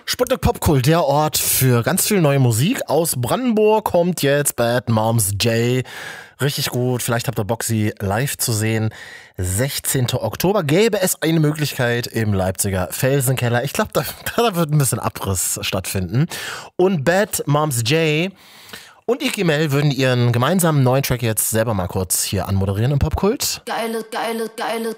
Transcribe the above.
Sputnik Popkult, der Ort für ganz viel neue Musik. Aus Brandenburg kommt jetzt Bad Moms J. Richtig gut, vielleicht habt ihr Bock, sie live zu sehen. 16. Oktober gäbe es eine Möglichkeit im Leipziger Felsenkeller. Ich glaube, da wird ein bisschen Abriss stattfinden. Und Bad Moms J und Iki Mel würden ihren gemeinsamen neuen Track jetzt selber mal kurz hier anmoderieren im Popkult. Geile